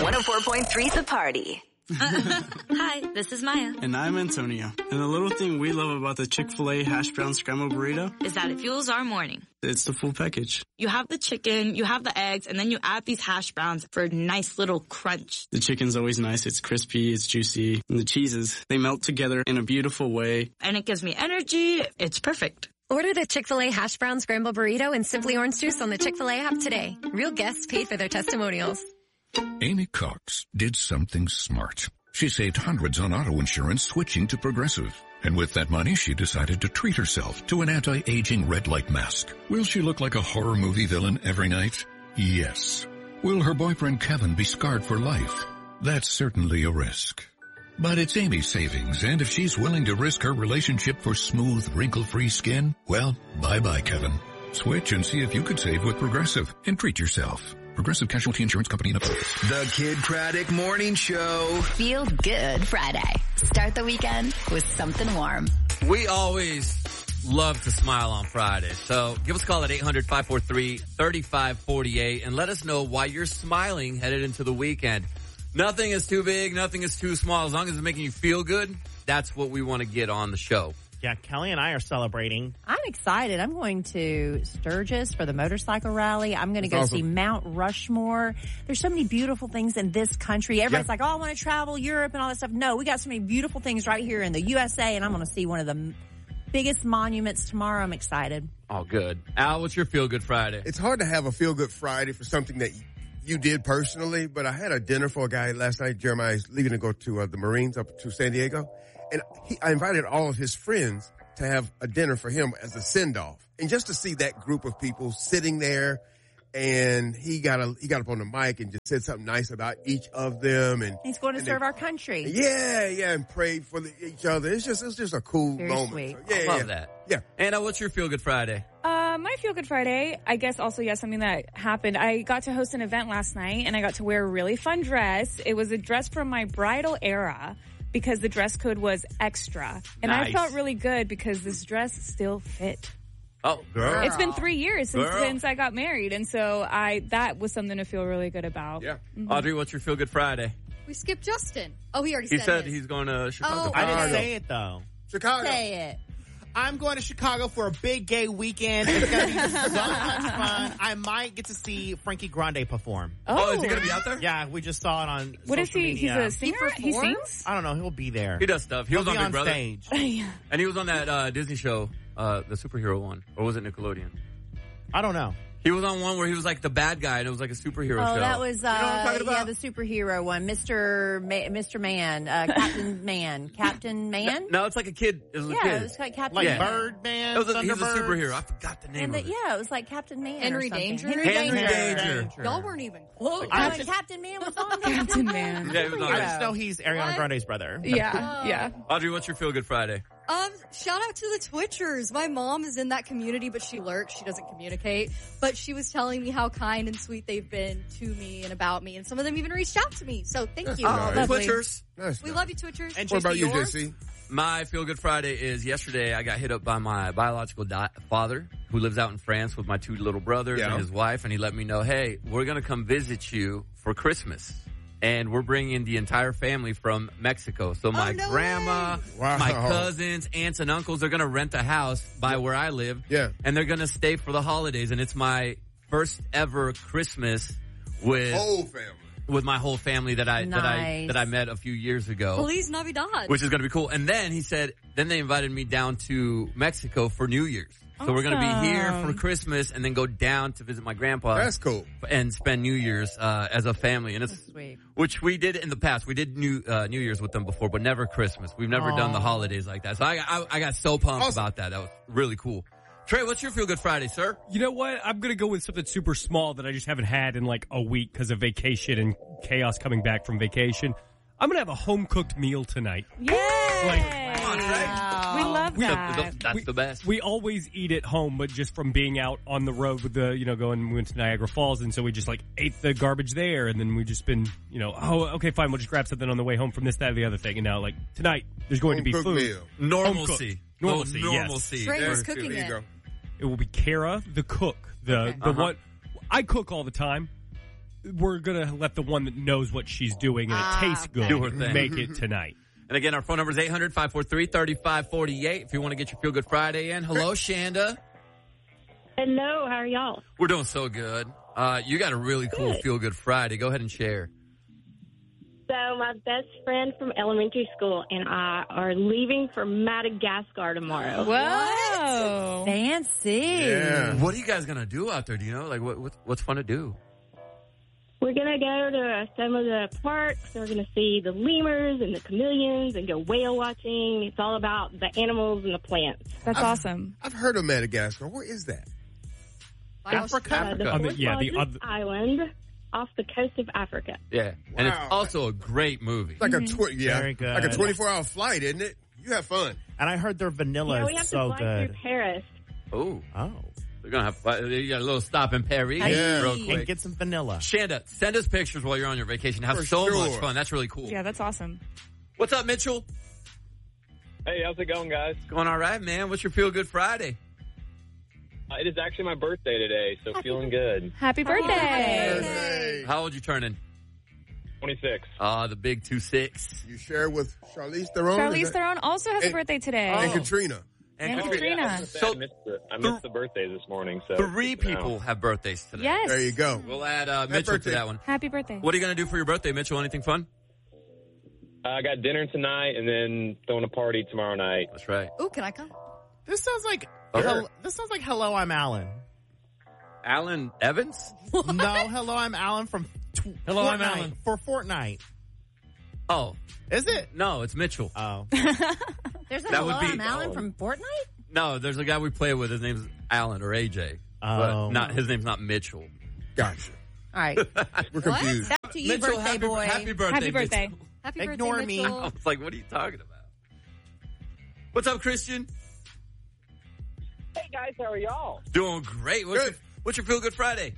104.3 The Party. Hi, this is Maya. And I'm Antonio. And the little thing we love about the Chick-fil-A hash brown scrambled burrito is that it fuels our morning. It's the full package. You have the chicken, you have the eggs, and then you add these hash browns for a nice little crunch. The chicken's always nice. It's crispy, it's juicy. And the cheeses, they melt together in a beautiful way. And it gives me energy. It's perfect. Order the Chick-fil-A hash brown scrambled burrito and Simply Orange Juice on the Chick-fil-A app today. Real guests paid for their testimonials. Amy Cox did something smart. She saved hundreds on auto insurance switching to Progressive. And with that money, she decided to treat herself to an anti-aging red light mask. Will she look like a horror movie villain every night? Yes. Will her boyfriend Kevin be scarred for life? That's certainly a risk. But it's Amy's savings, and if she's willing to risk her relationship for smooth, wrinkle-free skin, well, bye-bye, Kevin. Switch and see if you could save with Progressive and treat yourself. Progressive Casualty Insurance Company in affiliates. The Kid Craddock Morning Show. Feel good Friday. Start the weekend with something warm. We always love to smile on Friday. So give us a call at 800-543-3548 and let us know why you're smiling headed into the weekend. Nothing is too big. Nothing is too small. As long as it's making you feel good, that's what we want to get on the show. Yeah, Kelly and I are celebrating. I'm excited. I'm going to Sturgis for the motorcycle rally. I'm going to go see Mount Rushmore. There's so many beautiful things in this country. Everybody's like, oh, I want to travel Europe and all that stuff. No, we got so many beautiful things right here in the USA, and I'm going to see one of the biggest monuments tomorrow. I'm excited. Oh, good. Al, what's your Feel Good Friday? It's hard to have a Feel Good Friday for something that you did personally, but I had a dinner for a guy last night. Jeremiah is leaving to go to the Marines up to San Diego. And I invited all of his friends to have a dinner for him as a send-off. And just to see that group of people sitting there, and he got up on the mic and just said something nice about each of them. And he's going to serve our country. Yeah, and prayed for each other. It's just a cool Very moment. Sweet. So, I love that. Yeah. Anna, what's your Feel Good Friday? My Feel Good Friday, I guess also, something that happened. I got to host an event last night, and I got to wear a really fun dress. It was a dress from my bridal era, because the dress code was extra. And nice. I felt really good because this dress still fit. Oh, girl. It's been 3 years since I got married. And so that was something to feel really good about. Yeah. Mm-hmm. Audrey, what's your Feel Good Friday? We skipped Justin. Oh, he already He said his. he's going to Chicago. I didn't say it, though. Chicago. Say it. I'm going to Chicago for a big gay weekend. It's going to be so much fun. I might get to see Frankie Grande perform. Oh, is he going to be out there? Yeah, we just saw it on What is social he? media. He's a singer? He sings? I don't know. He'll be there. He does stuff. He was He'll on be Big Brother. Stage. And he was on that Disney show, the superhero one. Or was it Nickelodeon? I don't know. He was on one where he was like the bad guy, and it was like a superhero show. Oh, that was, you know what I'm talking about? the superhero one. Mr. Man, Captain Man? No, it's like a kid. It was a Yeah, kid. it was like Captain Like Man. Birdman, He's a Thunderbird. superhero. I forgot the name of it. Yeah, it was like Captain Man. Henry or something. Danger? Henry Henry Danger. Danger. Y'all weren't even close. Captain Man was on there. Captain Man. Yeah, he was on I there. just know he's Ariana What? Grande's brother. Yeah. Audrey, what's your Feel Good Friday? Shout out to the Twitchers. My mom is in that community, but she lurks. She doesn't communicate. But she was telling me how kind and sweet they've been to me and about me. And some of them even reached out to me. So thank you. nice. Twitchers. We love you, Twitchers. And What about you, yours? JC? My Feel Good Friday is yesterday I got hit up by my biological father who lives out in France with my two little brothers and his wife, and he let me know, hey, we're going to come visit you for Christmas. And we're bringing the entire family from Mexico. So my grandma, my cousins, aunts, and uncles, they're going to rent a house by where I live. Yeah. And they're going to stay for the holidays. And it's my first ever Christmas with Whole family. with my whole family that I met a few years ago. Feliz Navidad. Which is going to be cool. And then he said, then they invited me down to Mexico for New Year's. So we're going to be here for Christmas and then go down to visit my grandpa. That's cool. And spend New Year's as a family. And it's Sweet. which we did in the past. We did New Year's with them before, but never Christmas. We've never done the holidays like that. So I got so pumped about that. That was really cool. Trey, what's your Feel Good Friday, sir? You know what? I'm going to go with something super small that I just haven't had in like a week because of vacation and chaos coming back from vacation. I'm going to have a home-cooked meal tonight. Yay! Come on, Trey. We love that. That's the best. We always eat at home, but just from being out on the road with we went to Niagara Falls, and so we just ate the garbage there, and then we just been, okay, fine, we'll just grab something on the way home from this, that, or the other thing. And now, tonight, there's going to be food. Meal. Normalcy. Normalcy, Normalcy. yes. Trey was cooking There you it. go. It will be Kara, the cook. The one I cook all the time. we're going to let the one that knows what she's doing and it tastes good do her thing. make it tonight. And again, our phone number is 800-543-3548 if you want to get your Feel Good Friday in. Hello, Shanda. Hello, how are y'all? We're doing so good. You got a really cool Feel Good Friday. Go ahead and share. So my best friend from elementary school and I are leaving for Madagascar tomorrow. Whoa. Fancy. Yeah. What are you guys going to do out there? Do you know? Like, what's fun to do? We're going to go to some of the parks. We're going to see the lemurs and the chameleons and go whale watching. It's all about the animals and the plants. That's awesome. I've heard of Madagascar. Where is that? Africa. The Fort Island off the coast of Africa. Yeah. And it's also a great movie. It's like Very good. like a 24-hour flight, isn't it? You have fun. And I heard their vanilla Yeah, we have is so to fly good. through Paris. Oh. Oh. They're going to have you got a little stop in Paris real quick. And get some vanilla. Shanda, send us pictures while you're on your vacation. Have so much fun. That's really cool. Yeah, that's awesome. What's up, Mitchell? Hey, how's it going, guys? Going all right, man. What's your Feel Good Friday? It is actually my birthday today, so feeling good. Happy birthday. How old you turning? 26. The big 26. You share with Charlize Theron? Charlize Theron also has a birthday today. And Katrina. And Katrina. Yeah, I missed the birthdays this morning. So 3 people have birthdays today. Yes. There you go. We'll add Mitchell to that one. Happy birthday. What are you going to do for your birthday, Mitchell? Anything fun? I got dinner tonight and then throwing a party tomorrow night. That's right. Ooh, can I come? This sounds like Hello, I'm Alan. Alan Evans? No, Hello, I'm Alan from Hello, Fortnite. I'm Alan. For Fortnite. Oh. Is it? No, it's Mitchell. Oh. There's a That Hello, would be- I'm Alan from Fortnite? No, there's a guy we play with. His name's Alan or AJ. Oh. But his name's not Mitchell. Gotcha. All right. We're confused. Back to you, Mitchell, birthday happy, boy. Happy birthday, Happy birthday. Mitchell. Happy Ignore birthday, me. Mitchell. I was like, what are you talking about? What's up, Christian? Hey, guys, how are y'all? Doing great. What's your Feel Good Friday?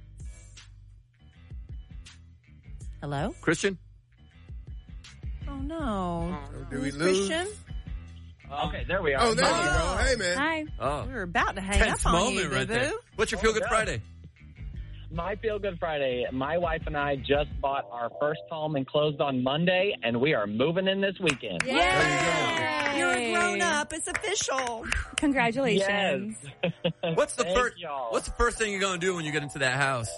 Hello? Christian? Oh, no. Do we Who's lose? Christian? Okay, there we are. Oh, there you go. Hey, man. Hi. Oh. We were about to hang Tense up on moment you, right there. boo-boo. What's your Feel Good yeah. Friday? My Feel Good Friday. My wife and I just bought our first home and closed on Monday, and we are moving in this weekend. Yay. You're a grown-up. It's official. Congratulations. Yes. What's the Thank first? y'all. What's the first thing you're going to do when you get into that house?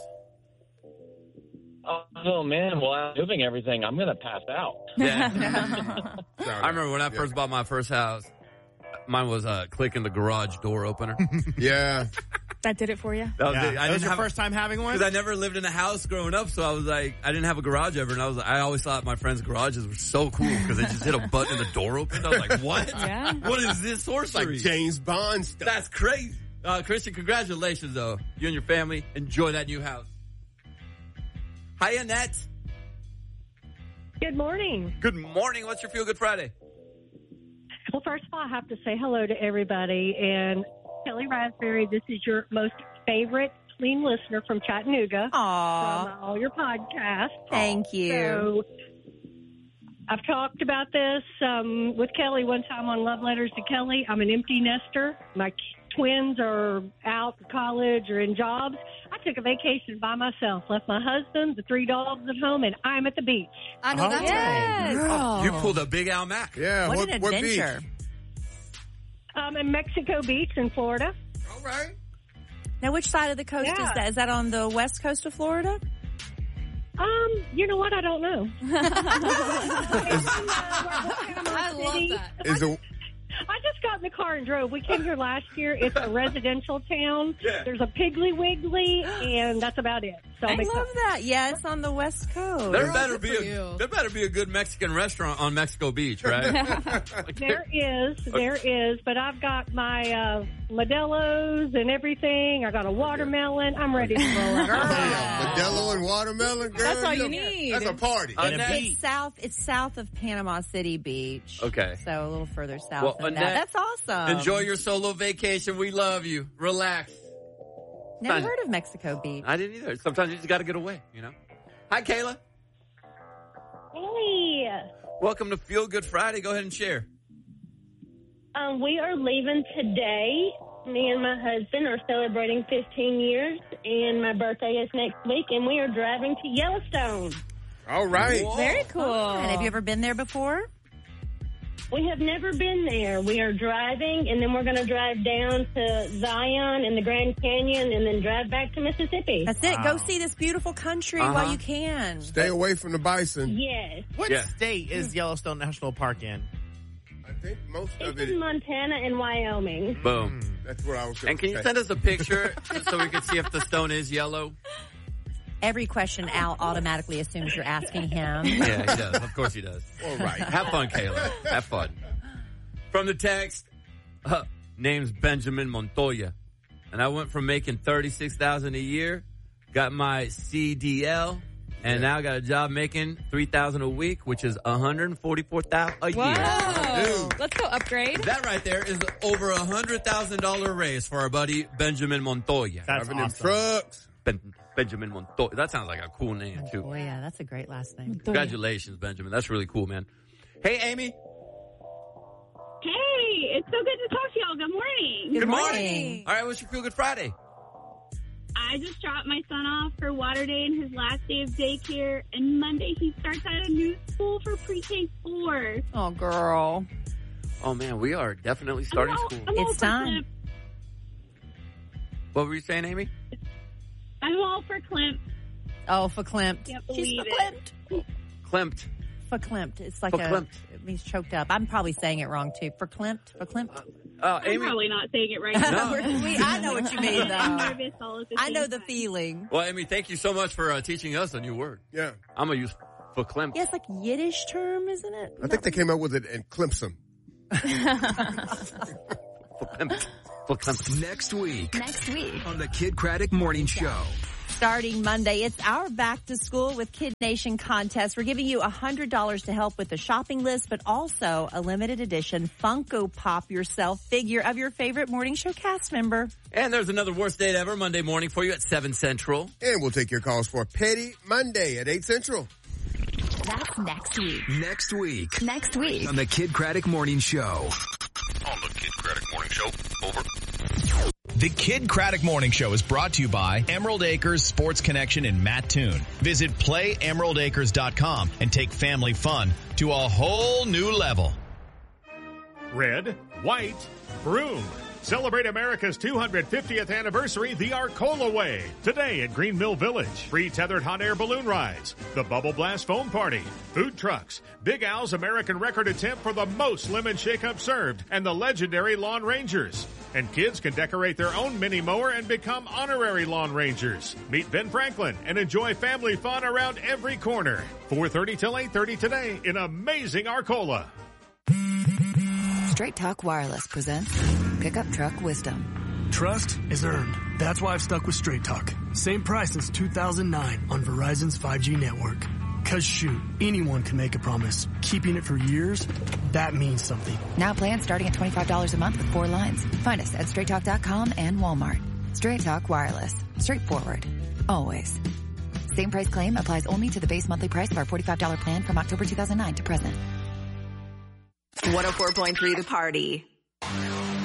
Oh, man. Well, I'm moving everything. I'm going to pass out. Yeah. I remember when I first bought my first house. Mine was clicking the garage door opener. Yeah. That did it for you? That was Yeah. it. That was your first time having one? Because I never lived in a house growing up, so I was like, I didn't have a garage ever, and I always thought my friends' garages were so cool because they just hit a button and the door opened. I was like, what? Yeah. What is this sorcery? Like James Bond stuff. That's crazy. Christian, congratulations, though. You and your family, enjoy that new house. Hi, Annette. Good morning. Good morning. What's your Feel Good Friday? Well, first of all, I have to say hello to everybody. And Kelly Raspberry, this is your most favorite clean listener from Chattanooga. Aw. From all your podcasts. Thank you. So I've talked about this with Kelly one time on Love Letters to Kelly. I'm an empty nester. My twins are out in college or in jobs. I took a vacation by myself, left my husband, the 3 dogs at home, and I'm at the beach. I know that's Yes. Girl. You pulled a big Al Mac. Yeah. What an beach? adventure. In Mexico Beach in Florida. All right. Now, which side of the coast is that? Is that on the west coast of Florida? You know what? I don't know. I love that. Is it? I just got in the car and drove. We came here last year. It's a residential town. Yeah. There's a Piggly Wiggly, and that's about it. So I love that. Yeah, it's on the west coast. There better be a good Mexican restaurant on Mexico Beach, right? There is, but I've got my Modelo's and everything. I got a watermelon. I'm ready to roll out. Modelo and watermelon, girl. That's all you know, need. That's a party. It's south of Panama City Beach. Okay. So a little further south Well, than Annette, that. That's awesome. Enjoy your solo vacation. We love you. Relax. Never Fun. heard of Mexico Beach. I didn't either. Sometimes you just got to get away, you know? Hi, Kayla. Hey, Welcome to Feel Good Friday. Go ahead and share. we are leaving today, Me and my husband are celebrating 15 years, and my birthday is next week, and we are driving to Yellowstone. All right. Whoa. Very cool. And have you ever been there before? We have never been there. We are driving, and then we're going to drive down to Zion and the Grand Canyon, and then drive back to Mississippi. That's it. Go see this beautiful country while you can. Stay away from the bison. Yes. What state is Yellowstone National Park in? I think most of It's in Montana and Wyoming. Boom. That's what I was. And can you send us a picture just so we can see if the stone is yellow? Every question Al automatically assumes you're asking him. Yeah, he does. Of course he does. All right. Have fun, Kayla. Have fun. From the text, name's Benjamin Montoya. And I went from making $36,000 a year, got my CDL, and now I got a job making $3,000 a week, which is $144,000 a year. Whoa. Let's go upgrade. That right there is over $100,000 raise for our buddy Benjamin Montoya. That's Driving them awesome. trucks. Benjamin Montoya. That sounds like a cool name, too. Oh, yeah, that's a great last name. Congratulations, Benjamin. That's really cool, man. Hey, Amy. Hey, it's so good to talk to y'all. Good morning. Good morning. All right, what's your Feel Good Friday? I just dropped my son off for Water Day and his last day of daycare, and Monday he starts at a new school for pre-K 4. Oh, girl. Oh, man, we are definitely starting school. It's time. What were you saying, Amy? I'm all for Klimt. Oh, verklempt. Can't She's believe verklempt. Klimt. Verklempt. It's like Verklempt. it means choked up. I'm probably saying it wrong, too. Verklempt. I'm Amy. probably not saying it right now. I know what you mean, though. I'm nervous all at the I same know the time. feeling. Well, Amy, thank you so much for teaching us a new word. Yeah. I'm going to use verklempt. Yeah, it's like Yiddish term, isn't it? I think they came up with it in Clemson. Verklempt. Next week Next week. on the Kid Craddock Morning Show. Starting Monday, it's our Back to School with Kid Nation contest. We're giving you $100 to help with the shopping list, but also a limited edition Funko Pop Yourself figure of your favorite morning show cast member. And there's another Worst Date Ever Monday morning for you at 7 Central. And we'll take your calls for Petty Monday at 8 Central. That's next week. Next week Next week. on the Kid Craddock Morning Show. On the Kid Craddock Morning Show. Over. The Kid Craddock Morning Show is brought to you by Emerald Acres Sports Connection in Mattoon. Visit playemeraldacres.com and take family fun to a whole new level. Red, white, maroon. Celebrate America's 250th anniversary the Arcola way. Today at Green Mill Village. Free tethered hot air balloon rides, the Bubble Blast foam party, food trucks, Big Al's American record attempt for the most lemon shake-up served, and the legendary Lawn Rangers. And kids can decorate their own mini mower and become honorary Lawn Rangers. Meet Ben Franklin and enjoy family fun around every corner. 4:30 till 8:30 today in amazing Arcola. Straight Talk Wireless presents Pickup Truck Wisdom. Trust is earned. That's why I've stuck with Straight Talk. Same price since 2009 on Verizon's 5G network. Cause shoot, anyone can make a promise. Keeping it for years, that means something. Now plans starting at $25 a month with 4 lines. Find us at straighttalk.com and Walmart. Straight Talk Wireless. Straightforward. Always. Same price claim applies only to the base monthly price of our $45 plan from October 2009 to present. 104.3 The Party.